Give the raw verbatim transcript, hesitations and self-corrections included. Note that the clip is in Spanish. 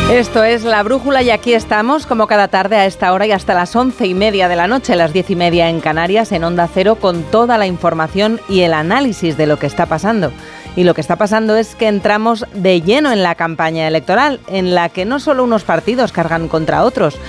Esto es La Brújula y aquí estamos, como cada tarde a esta hora y hasta las once y media de la noche, las diez y media en Canarias, en Onda Cero, con toda la información y el análisis de lo que está pasando. Y lo que está pasando es que entramos de lleno en la campaña electoral, en la que no solo unos partidos cargan contra otros,